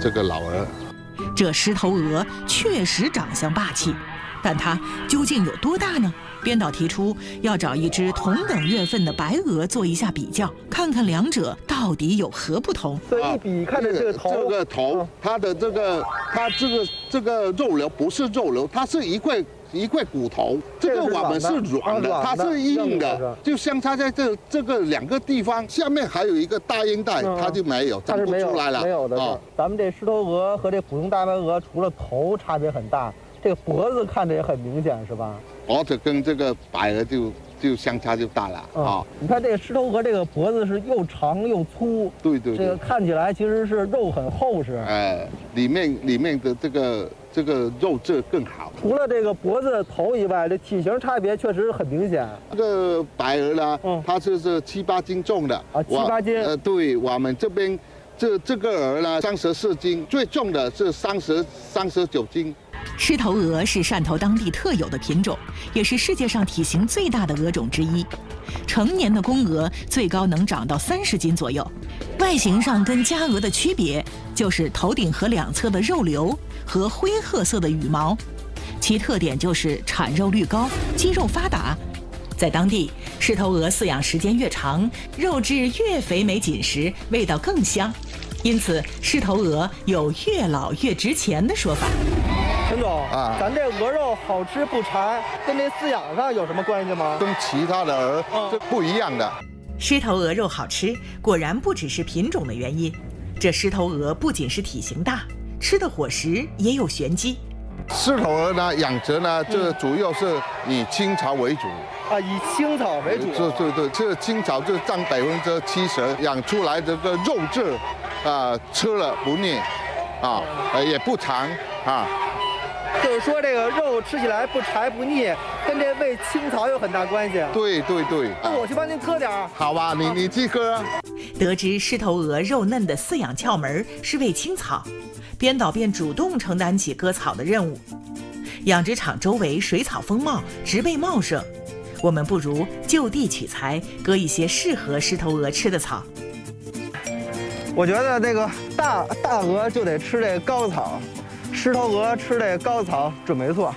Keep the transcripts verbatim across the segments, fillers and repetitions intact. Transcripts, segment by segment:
这个老鹅。 这狮头鹅确实长相霸气，但它究竟有多大呢？编导提出要找一只同等月份的白鹅做一下比较，看看两者到底有何不同。 对，一比看着这个头， 这个头，它的这个，它这个这个肉瘤不是肉瘤，它是一块一块骨头。这个我们是软的，它是硬的，就相差在这这个两个地方，下面还有一个大鹰带，它就没有，长不出来了。 没有的是，咱们这狮头鹅和这普通大白鹅，除了头差别很大，这个脖子看着也很明显，是吧？ 脖子跟这个白鹅就就相差就大了啊、嗯哦！ 你看这个狮头鹅这个脖子是又长又粗， 对对对， 这个看起来其实是肉很厚实。 哎，里面里面的这个这个肉质更好。 除了这个脖子头以外，这体型差别确实很明显。 这个白鹅呢，嗯、它就是七八斤重的啊，七八斤。 呃，对我们这边这这个鹅呢，三十四斤，最重的是三十三十九斤。 狮头鹅是汕头当地特有的品种，也是世界上体型最大的鹅种之一。成年的公鹅最高能长到三十斤左右。外形上跟家鹅的区别就是头顶和两侧的肉瘤和灰褐色的羽毛，其特点就是产肉率高，肌肉发达。在当地，狮头鹅饲养时间越长，肉质越肥美紧实，味道更香。因此，狮头鹅有越老越值钱的说法。 陈总啊，咱这鹅肉好吃不柴，跟这饲养上有什么关系吗？ 跟其他的鹅是不一样的。 狮头鹅肉好吃，果然不只是品种的原因。这狮头鹅不仅是体型大，吃的伙食也有玄机。 狮头鹅呢，养殖呢，这主要是以青草为主。 啊，以青草为主。 对对对，这青草就占百分之七十，养出来这个肉质，啊，吃了不腻，啊，也不长啊。 就是说，这个肉吃起来不柴不腻，跟这喂青草有很大关系。 对对对。 那我去帮您割点儿。 好吧，你你去割。 得知狮头鹅肉嫩的饲养窍门是喂青草，编导便主动承担起割草的任务。养殖场周围水草丰茂，植被茂盛，我们不如就地取材，割一些适合狮头鹅吃的草。 我觉得这个大大鹅就得吃这高草。狮头鹅吃这高草准没错。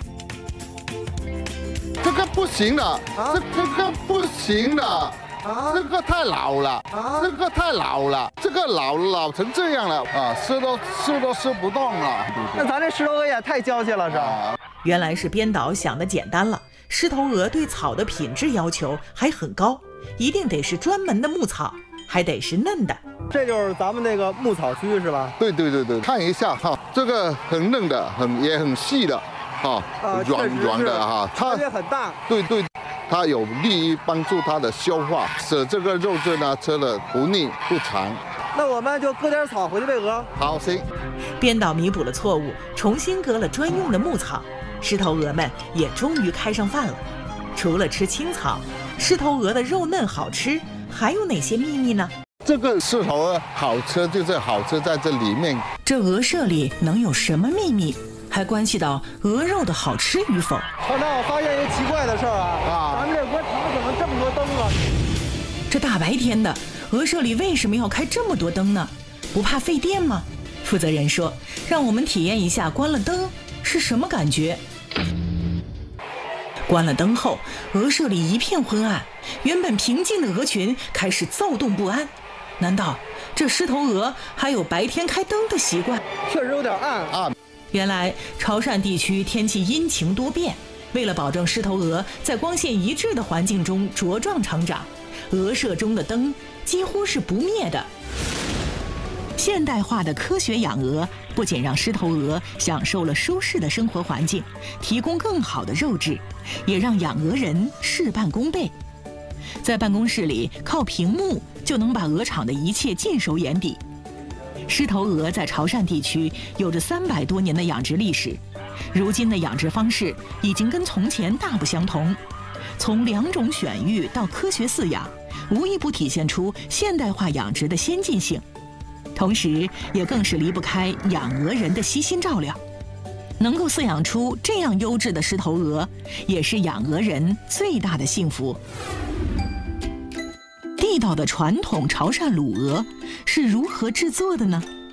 这个不行的，啊、这这个不行的，啊、这个太老了，啊、这个太老了，这个老老成这样了啊，吃都吃都吃不动了。 那咱这狮头鹅也太娇气了，是吧？啊、 原来是编导想的简单了，狮头鹅对草的品质要求还很高，一定得是专门的牧草，还得是嫩的。 这就是咱们那个牧草区是吧？ 对对对对，看一下哈，这个很嫩的，很也很细的，哈，软软的哈， 它也很大。 对对，它有利于帮助它的消化，使这个肉质呢吃了不腻不长。 那我们就割点草回去喂鹅。 好，行。 编导弥补了错误，重新割了专用的牧草，狮头鹅们也终于开上饭了。除了吃青草，狮头鹅的肉嫩好吃，还有哪些秘密呢？ 这个狮头鹅好吃，就是好吃在这里面。 这鹅舍里能有什么秘密，还关系到鹅肉的好吃与否。 团长，我发现一个奇怪的事儿啊，啊，咱们这鹅场怎么这么多灯啊？ 这大白天的，鹅舍里为什么要开这么多灯呢？不怕费电吗？负责人说，让我们体验一下关了灯是什么感觉。关了灯后，鹅舍里一片昏暗，原本平静的鹅群开始躁动不安。难道这狮头鹅还有白天开灯的习惯？ 确实有点暗啊。 原来潮汕地区天气阴晴多变，为了保证狮头鹅在光线一致的环境中茁壮成长，鹅舍中的灯几乎是不灭的。现代化的科学养鹅不仅让狮头鹅享受了舒适的生活环境，提供更好的肉质，也让养鹅人事半功倍。在办公室里靠屏幕就能把鹅场的一切尽收眼底。狮头鹅在潮汕地区有着三百多年的养殖历史，如今的养殖方式已经跟从前大不相同，从两种选育到科学饲养，无一不体现出现代化养殖的先进性，同时也更是离不开养鹅人的悉心照料。能够饲养出这样优质的狮头鹅，也是养鹅人最大的幸福。地道的传统潮汕卤鹅是如何制作的呢？